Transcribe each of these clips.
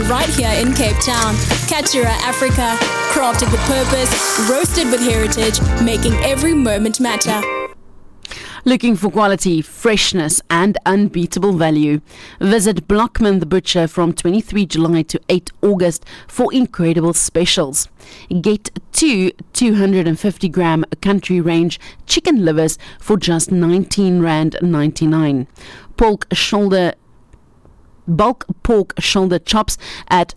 right here in Cape Town. Katura Africa, crafted with purpose, roasted with heritage, making every moment matter. Looking for quality, freshness and unbeatable value? Visit Blockman the Butcher from 23 July to 8 August for incredible specials. Get 2 250-gram country range chicken livers for just R19.99. Bulk pork shoulder chops at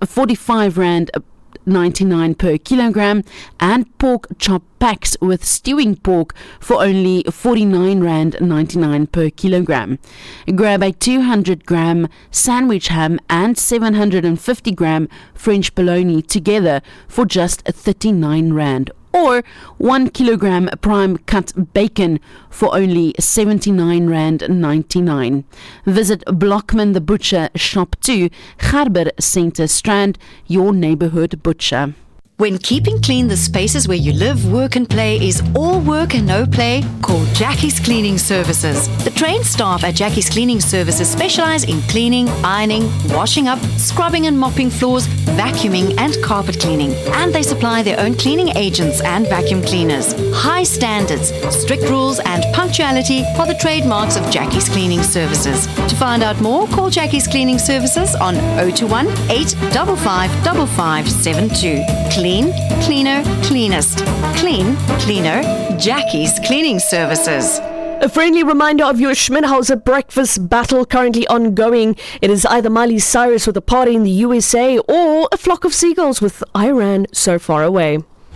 R45.99 per kilogram, and pork chop packs with stewing pork for only R49.99 per kilogram. Grab a 200-gram sandwich ham and 750-gram French bologna together for just R39, or 1 kilogram prime cut bacon for only R79.99. Visit Blockman the Butcher, Shop 2, Garber Centre Strand, your neighborhood butcher. When keeping clean the spaces where you live, work and play is all work and no play, call Jackie's Cleaning Services. The trained staff at Jackie's Cleaning Services specialize in cleaning, ironing, washing up, scrubbing and mopping floors, vacuuming and carpet cleaning. And they supply their own cleaning agents and vacuum cleaners. High standards, strict rules and punctuality are the trademarks of Jackie's Cleaning Services. To find out more, call Jackie's Cleaning Services on 021 855 5572. Clean, cleaner, cleanest. Clean, cleaner, Jackie's Cleaning Services. A friendly reminder of your Schmidhauser breakfast battle currently ongoing. It is either Miley Cyrus with a party in the USA or a flock of seagulls with Iran so far away.